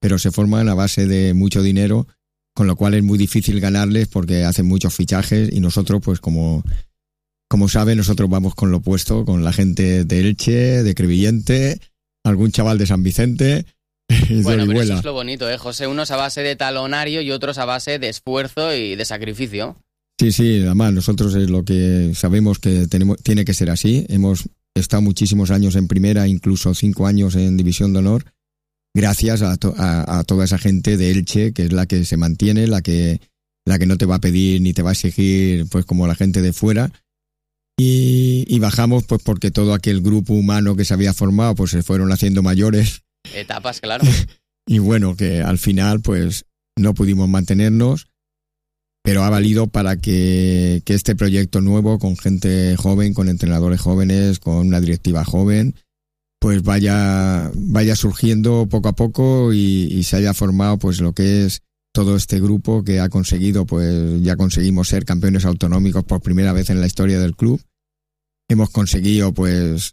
pero se forman a base de mucho dinero, con lo cual es muy difícil ganarles porque hacen muchos fichajes y nosotros, pues como saben, nosotros vamos con lo opuesto, con la gente de Elche, de Crevillente, algún chaval de San Vicente. Bueno, pero eso es lo bonito, José, unos a base de talonario y otros a base de esfuerzo y de sacrificio. Sí, además nosotros es lo que sabemos que tiene que ser así. Hemos estado muchísimos años en primera, incluso 5 años en División de Honor, gracias a toda esa gente de Elche, que es la que se mantiene, la que no te va a pedir ni te va a exigir, pues como la gente de fuera. Y bajamos pues porque todo aquel grupo humano que se había formado pues se fueron haciendo mayores. Etapas, claro. Y bueno, que al final pues no pudimos mantenernos, pero ha valido para que este proyecto nuevo, con gente joven, con entrenadores jóvenes, con una directiva joven, pues vaya surgiendo poco a poco y se haya formado pues lo que es todo este grupo que ha conseguido, pues ya conseguimos ser campeones autonómicos por primera vez en la historia del club. Hemos conseguido pues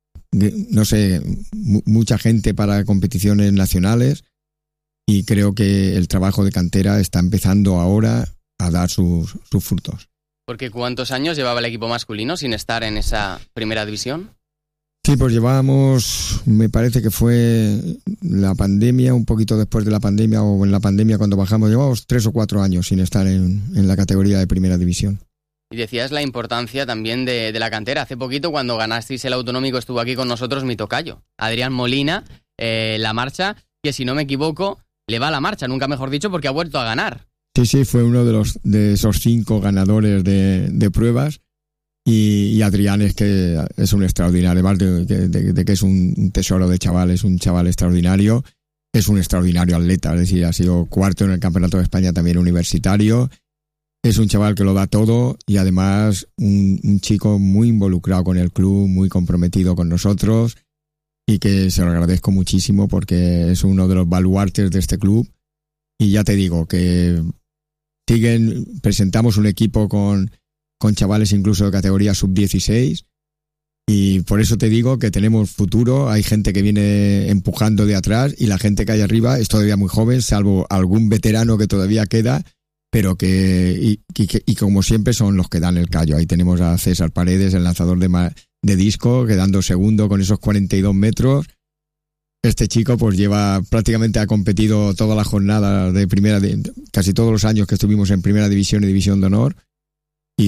no sé, mucha gente para competiciones nacionales y creo que el trabajo de cantera está empezando ahora a dar sus frutos. Porque ¿cuántos años llevaba el equipo masculino sin estar en esa primera división? Sí, pues llevábamos, me parece que fue la pandemia, un poquito después de la pandemia o en la pandemia cuando bajamos, llevábamos 3 o 4 años sin estar en la categoría de primera división. Y decías la importancia también de la cantera. Hace poquito, cuando ganasteis el autonómico, estuvo aquí con nosotros mi tocayo, Adrián Molina, La Marcha, que si no me equivoco, le va a La Marcha, nunca mejor dicho, porque ha vuelto a ganar. Sí, fue uno de esos 5 ganadores de pruebas y Adrián es que es un extraordinario, además de que es un tesoro de chaval, es un chaval extraordinario, es un extraordinario atleta, es decir, ha sido 4º en el Campeonato de España también universitario. Es un chaval que lo da todo y además un chico muy involucrado con el club, muy comprometido con nosotros y que se lo agradezco muchísimo porque es uno de los baluartes de este club. Y ya te digo que presentamos un equipo con chavales incluso de categoría sub-16 y por eso te digo que tenemos futuro. Hay gente que viene empujando de atrás y la gente que hay arriba es todavía muy joven, salvo algún veterano que todavía queda, pero que como siempre son los que dan el callo. Ahí tenemos a César Paredes, el lanzador de disco, quedando segundo con esos 42 metros. Este chico pues prácticamente ha competido toda la jornada de casi todos los años que estuvimos en Primera División y División de Honor. Y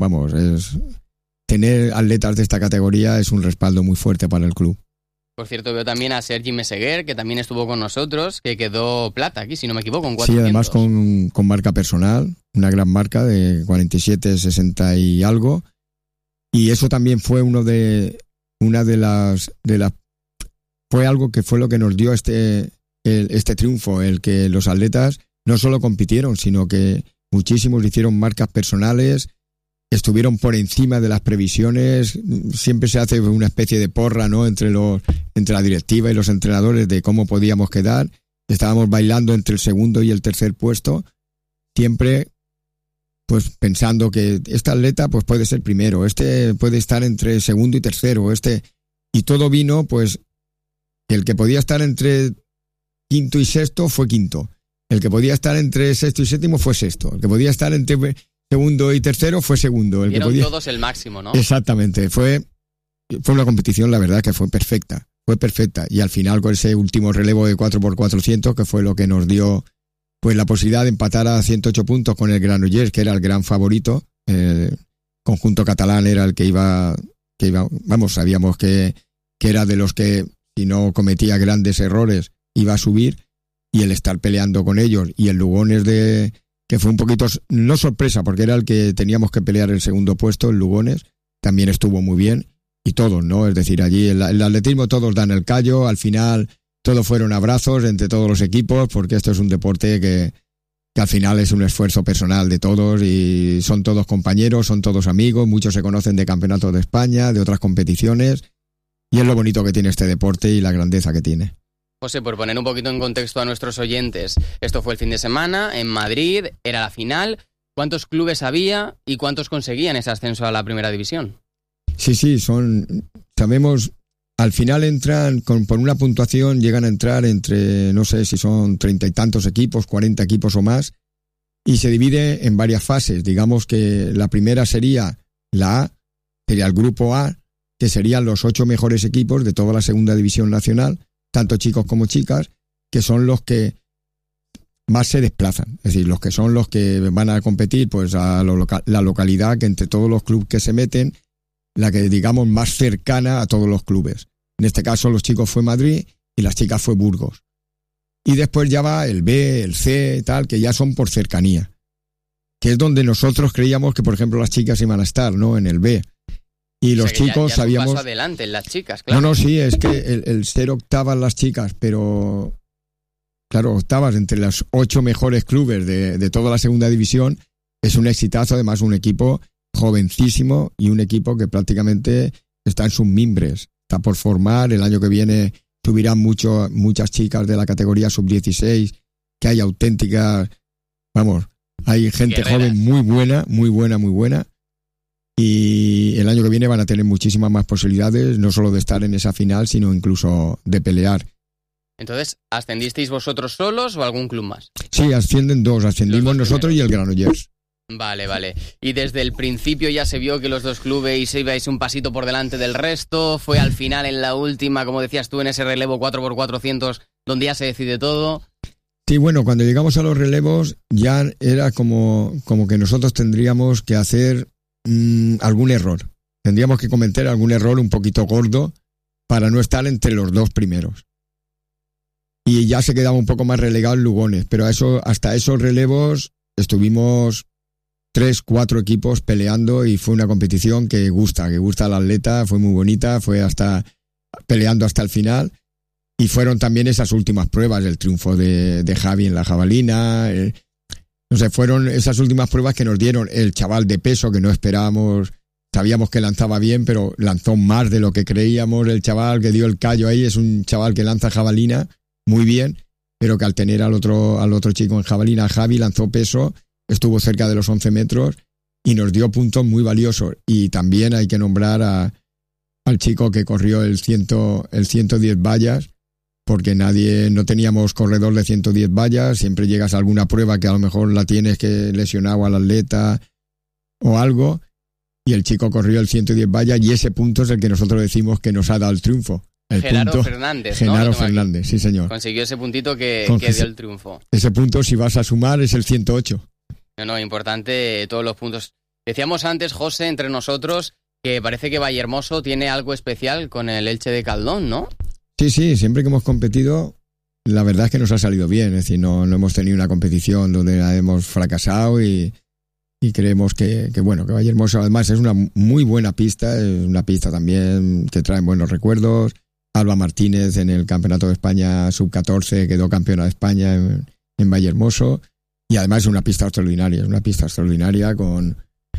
tener atletas de esta categoría es un respaldo muy fuerte para el club. Por cierto, veo también a Sergi Meseguer, que también estuvo con nosotros, que quedó plata aquí, si no me equivoco, en 400. Sí, además con marca personal, una gran marca de 47-60 y algo. Y eso también fue fue algo que fue lo que nos dio este triunfo, el que los atletas no solo compitieron, sino que muchísimos hicieron marcas personales, estuvieron por encima de las previsiones. Siempre se hace una especie de porra, ¿no?, entre la directiva y los entrenadores de cómo podíamos quedar. Estábamos bailando entre el segundo y el tercer puesto, siempre pues pensando que este atleta pues puede ser primero, este puede estar entre segundo y tercero, y todo vino pues el que podía estar entre quinto y sexto fue quinto, el que podía estar entre sexto y séptimo fue sexto, el que podía estar entre segundo y tercero fue segundo. Dieron todos el máximo, ¿no? Exactamente, fue una competición, la verdad, que fue perfecta, y al final con ese último relevo de 4x400, que fue lo que nos dio pues la posibilidad de empatar a 108 puntos con el Granollers, que era el gran favorito. El conjunto catalán era el que iba, sabíamos que era de los que, si no cometía grandes errores, iba a subir, y el estar peleando con ellos, y el Lugones que fue un poquito, no sorpresa, porque era el que teníamos que pelear el segundo puesto, el Lugones, también estuvo muy bien, y todos, ¿no? Es decir, allí el atletismo todos dan el callo, al final todos fueron abrazos entre todos los equipos, porque esto es un deporte que al final es un esfuerzo personal de todos, y son todos compañeros, son todos amigos, muchos se conocen de campeonatos de España, de otras competiciones, y es lo bonito que tiene este deporte y la grandeza que tiene. José, por poner un poquito en contexto a nuestros oyentes, esto fue el fin de semana en Madrid, era la final. ¿Cuántos clubes había y cuántos conseguían ese ascenso a la primera división? Sí, sabemos al final entran, por una puntuación, llegan a entrar entre, no sé si son 30 y tantos equipos, 40 equipos o más, y se divide en varias fases. Digamos que la primera sería la A, sería el grupo A, que serían los 8 mejores equipos de toda la segunda división nacional, tanto chicos como chicas, que son los que más se desplazan. Es decir, los que van a competir pues a la localidad que entre todos los clubes que se meten, la que digamos más cercana a todos los clubes. En este caso los chicos fue Madrid y las chicas fue Burgos. Y después ya va el B, el C, tal, que ya son por cercanía. Que es donde nosotros creíamos que, por ejemplo, las chicas iban a estar, ¿no? En el B. Y los chicos ya sabíamos... un paso adelante en las chicas, claro. No, sí, es que el ser octavas las chicas, pero... Claro, octavas entre los 8 mejores clubes de toda la segunda división es un exitazo, además un equipo jovencísimo y un equipo que prácticamente está en sus mimbres. Está por formar, el año que viene subirán muchas chicas de la categoría sub-16, que hay auténticas, vamos, hay gente guerreras. joven muy buena. Y el año que viene van a tener muchísimas más posibilidades, no solo de estar en esa final, sino incluso de pelear. Entonces, ¿ascendisteis vosotros solos o algún club más? Sí, ascienden dos, ascendimos nosotros y el Granollers. Vale. Y desde el principio ya se vio que los dos clubes ibais un pasito por delante del resto. Fue al final, en la última, como decías tú, en ese relevo 4x400, donde ya se decide todo. Sí, bueno, cuando llegamos a los relevos ya era como que nosotros tendríamos que hacer algún error. Tendríamos que cometer algún error un poquito gordo para no estar entre los dos primeros. Y ya se quedaba un poco más relegado el Lugones, pero hasta esos relevos estuvimos 3-4 equipos peleando y fue una competición que gusta al atleta, fue muy bonita, fue peleando hasta el final. Y fueron también esas últimas pruebas, el triunfo de Javi en la jabalina. No sé, fueron esas últimas pruebas que nos dieron el chaval de peso que no esperábamos. Sabíamos que lanzaba bien, pero lanzó más de lo que creíamos. El chaval que dio el callo ahí es un chaval que lanza jabalina muy bien, pero que al tener al otro chico en jabalina, Javi, lanzó peso, estuvo cerca de los 11 metros y nos dio puntos muy valiosos. Y también hay que nombrar al chico que corrió el 110 vallas, porque no teníamos corredor de 110 vallas, siempre llegas a alguna prueba que a lo mejor la tienes que lesionado al atleta o algo, y el chico corrió el 110 vallas y ese punto es el que nosotros decimos que nos ha dado el triunfo. Genaro Fernández, ¿no? Genaro Fernández, sí señor. Consiguió ese puntito que dio el triunfo. Ese punto, si vas a sumar, es el 108. No, importante todos los puntos. Decíamos antes, José, entre nosotros, que parece que Vallehermoso tiene algo especial con el Elche de Caldón, ¿no? Sí, siempre que hemos competido, la verdad es que nos ha salido bien. Es decir, no hemos tenido una competición donde hemos fracasado y creemos que Vallehermoso además es una muy buena pista, es una pista también que trae buenos recuerdos. Alba Martínez en el Campeonato de España Sub-14 quedó campeona de España en Vallehermoso y además es una pista extraordinaria con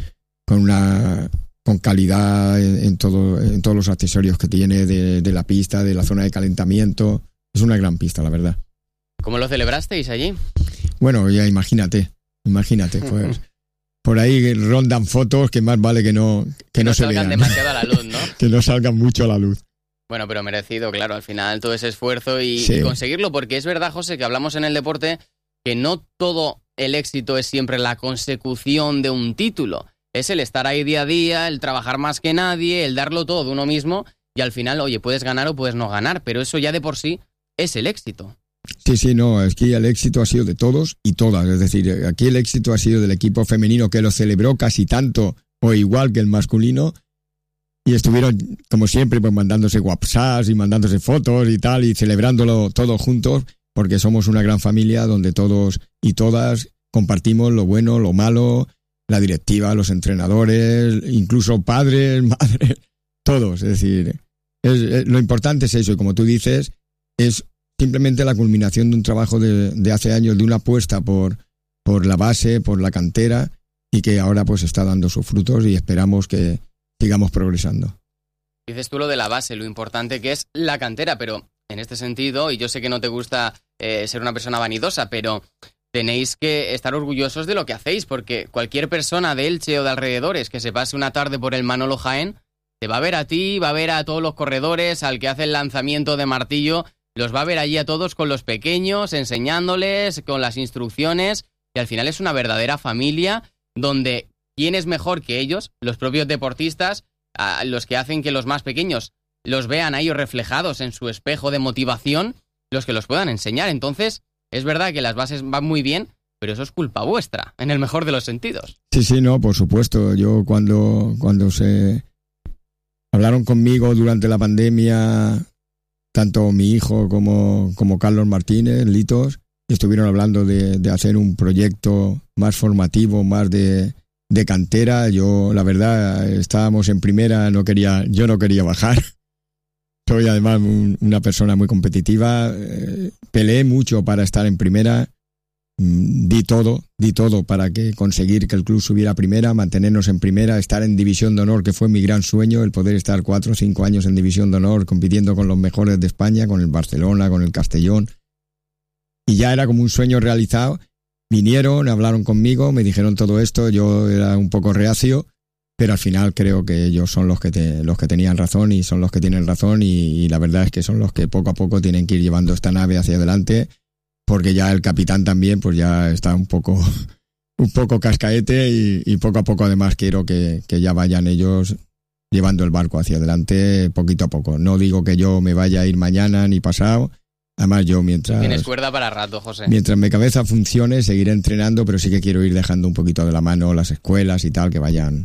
calidad en todos los accesorios que tiene de la pista, de la zona de calentamiento. Es una gran pista, la verdad. ¿Cómo lo celebrasteis allí? Bueno, ya imagínate, pues por ahí rondan fotos que más vale que no se vean. Salgan demasiado a la luz, ¿no? Que no salgan mucho a la luz. Bueno, pero merecido, claro, al final todo ese esfuerzo y conseguirlo, porque es verdad, José, que hablamos en el deporte que no todo el éxito es siempre la consecución de un título. Es el estar ahí día a día, el trabajar más que nadie, el darlo todo de uno mismo y al final, oye, puedes ganar o puedes no ganar, pero eso ya de por sí es el éxito. Sí, no, es que el éxito ha sido de todos y todas, es decir, aquí el éxito ha sido del equipo femenino que lo celebró casi tanto o igual que el masculino. Y estuvieron, como siempre, pues mandándose WhatsApps y mandándose fotos y tal, y celebrándolo todos juntos, porque somos una gran familia donde todos y todas compartimos lo bueno, lo malo, la directiva, los entrenadores, incluso padres, madres, todos. Es decir, lo importante es eso, y como tú dices, es simplemente la culminación de un trabajo de hace años, de una apuesta por la base, por la cantera, y que ahora pues está dando sus frutos y esperamos que sigamos progresando. Dices tú lo de la base, lo importante que es la cantera, pero en este sentido, y yo sé que no te gusta ser una persona vanidosa, pero tenéis que estar orgullosos de lo que hacéis, porque cualquier persona de Elche o de alrededores que se pase una tarde por el Manolo Jaén te va a ver a ti, va a ver a todos los corredores, al que hace el lanzamiento de martillo, los va a ver allí a todos con los pequeños, enseñándoles, con las instrucciones, y al final es una verdadera familia donde quién es mejor que ellos, los propios deportistas, los que hacen que los más pequeños los vean a ellos reflejados en su espejo de motivación, los que los puedan enseñar. Entonces, es verdad que las bases van muy bien, pero eso es culpa vuestra, en el mejor de los sentidos. Sí, no, por supuesto. Yo cuando se hablaron conmigo durante la pandemia, tanto mi hijo como Carlos Martínez, Litos, estuvieron hablando de hacer un proyecto más formativo, más de cantera. Yo, la verdad, estábamos en primera, yo no quería bajar. Soy además una persona muy competitiva, peleé mucho para estar en primera, di todo para conseguir que el club subiera a primera, mantenernos en primera, estar en División de Honor, que fue mi gran sueño, el poder estar 4 o 5 años en División de Honor, compitiendo con los mejores de España, con el Barcelona, con el Castellón, y ya era como un sueño realizado. Vinieron, hablaron conmigo, me dijeron todo esto, yo era un poco reacio, pero al final creo que ellos son los que tenían razón y son los que tienen razón, y la verdad es que son los que poco a poco tienen que ir llevando esta nave hacia adelante, porque ya el capitán también pues ya está un poco cascaete, y poco a poco además quiero que ya vayan ellos llevando el barco hacia adelante poquito a poco. No digo que yo me vaya a ir mañana ni pasado. Además yo Tienes cuerda para rato, José. Mientras mi cabeza funcione seguiré entrenando, pero sí que quiero ir dejando un poquito de la mano las escuelas y tal, que vayan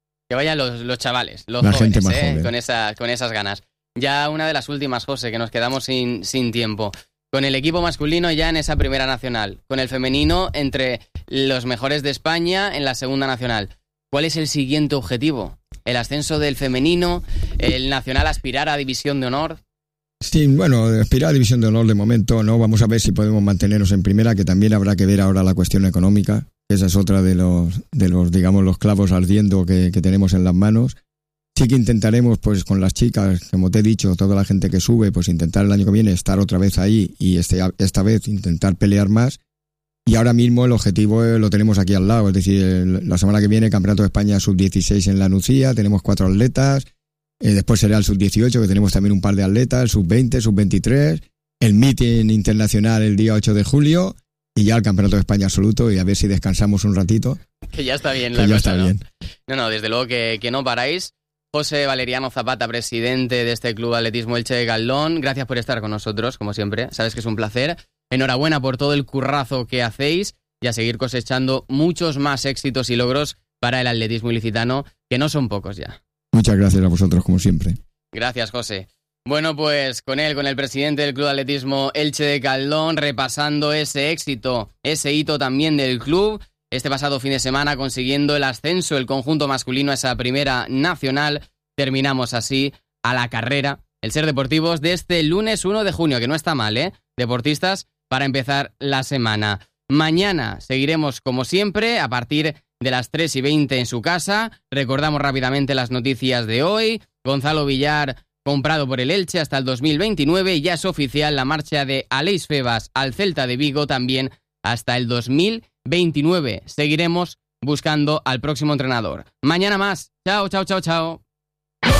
los chavales, los la jóvenes, gente más joven. Con esas ganas. Ya una de las últimas, José, que nos quedamos sin tiempo. Con el equipo masculino ya en esa primera nacional, con el femenino entre los mejores de España en la segunda nacional. ¿Cuál es el siguiente objetivo? ¿El ascenso del femenino? ¿El nacional aspirar a División de Honor? Sí, bueno, aspirar a División de Honor de momento no. Vamos a ver si podemos mantenernos en primera, que también habrá que ver ahora la cuestión económica. Esa es otra de los digamos, los clavos ardiendo que tenemos en las manos. Sí que intentaremos, pues con las chicas, como te he dicho, toda la gente que sube, pues intentar el año que viene estar otra vez ahí, y esta vez intentar pelear más. Y ahora mismo el objetivo lo tenemos aquí al lado, es decir, la semana que viene Campeonato de España Sub-16 en La Nucía, tenemos 4 atletas, después será el Sub-18, que tenemos también un par de atletas, el Sub-20, Sub-23, el meeting internacional el día 8 de julio, y ya el Campeonato de España absoluto, y a ver si descansamos un ratito. Que ya está bien la cosa, está bien. No, desde luego que no paráis. José Valeriano Zapata, presidente de este Club Atletismo Elche de Galdón, gracias por estar con nosotros, como siempre. Sabes que es un placer. Enhorabuena por todo el currazo que hacéis, y a seguir cosechando muchos más éxitos y logros para el atletismo ilicitano, que no son pocos ya. Muchas gracias a vosotros, como siempre. Gracias, José. Bueno, pues con el presidente del Club Atletismo Elche de Galdón, repasando ese éxito, ese hito también del club. Este pasado fin de semana consiguiendo el ascenso, el conjunto masculino a esa primera nacional. Terminamos así a la carrera, el Ser Deportivos de este lunes 1 de junio, que no está mal, deportistas, para empezar la semana. Mañana seguiremos como siempre a partir de las 3:20 en su casa. Recordamos rápidamente las noticias de hoy. Gonzalo Villar comprado por el Elche hasta el 2029, y ya es oficial la marcha de Aleix Febas al Celta de Vigo también hasta el 2029. Seguiremos buscando al próximo entrenador. Mañana más. Chao.